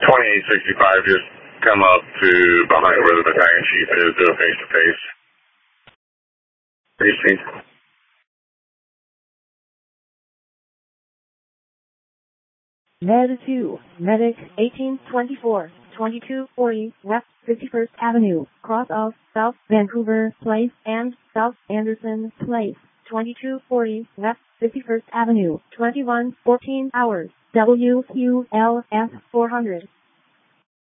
2865, just come up to behind where the battalion chief is, do a face-to-face. Precinct. Med 2, Medic 1824, 2240 West 51st Avenue, cross of South Vancouver Place and South Anderson Place, 2240 West 51st Avenue, 2114 hours, WQLF 400.